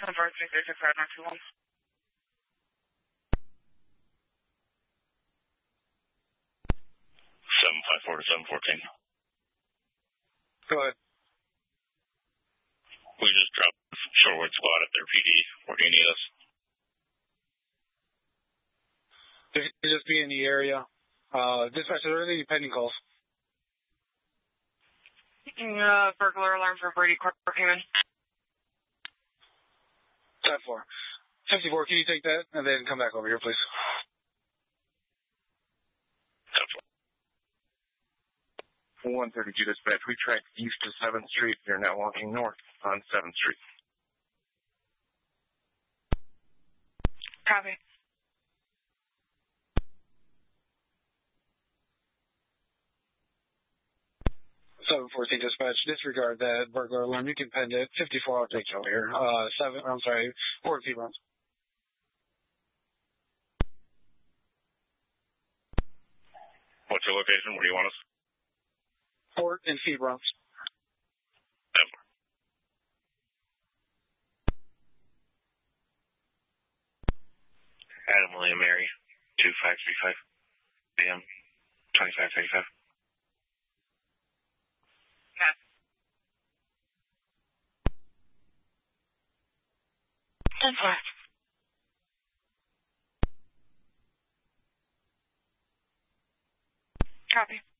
Number 335-921. 754 to 714. Go ahead. We just dropped Shorewood squad at their PD. Where do you need us? Just be in the area. Dispatch, are there any pending calls? Burglar alarm for Brady Court came in. 10-4. 54, can you take that and then come back over here, please? 10-4. 132 dispatch. We tracked east to 7th Street. You're now walking north on 7th Street. Copy. So 14 dispatch, disregard that burglar alarm. You can pend it. 54, I'll take you over here. 4 feet runs. What's your location? Where do you want us? Port and feed runs. 10-4. Adam William Mary, 2535 PM, 2535. Yes. 10-4. Copy.